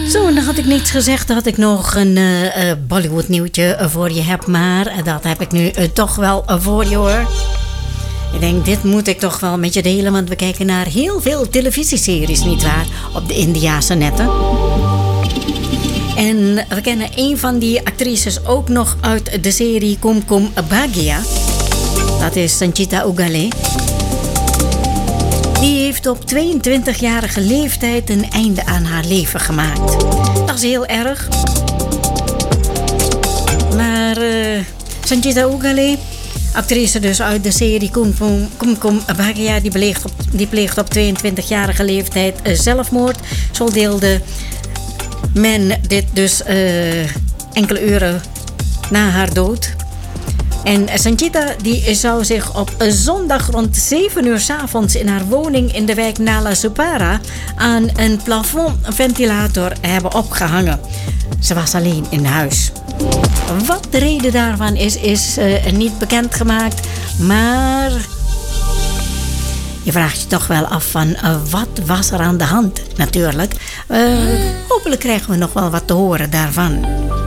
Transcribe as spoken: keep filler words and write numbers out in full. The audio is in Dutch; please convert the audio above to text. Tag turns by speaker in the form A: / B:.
A: Zo, dan had ik niets gezegd dat ik nog een uh, uh, Bollywood nieuwtje voor je heb. Maar uh, dat heb ik nu uh, toch wel uh, voor je hoor. Ik denk, dit moet ik toch wel met je delen. Want we kijken naar heel veel televisieseries, nietwaar? Op de Indiase netten. En we kennen een van die actrices ook nog uit de serie Kum Kum Bhagya. Dat is Sanchita Ugale. Die heeft op tweeëntwintigjarige leeftijd een einde aan haar leven gemaakt. Dat is heel erg. Maar uh, Sanchita Ugale, actrice dus uit de serie Kum Kum, Kum Kum Bhagya, die pleegt op, die pleegt op tweeëntwintigjarige leeftijd uh, zelfmoord. Zo deelde men dit dus uh, enkele uren na haar dood. En Sanchita die zou zich op zondag rond zeven uur 's avonds in haar woning in de wijk Nala Supara aan een plafondventilator hebben opgehangen. Ze was alleen in huis. Wat de reden daarvan is, is uh, niet bekendgemaakt. Maar je vraagt je toch wel af van uh, wat was er aan de hand natuurlijk. Uh, hopelijk krijgen we nog wel wat te horen daarvan.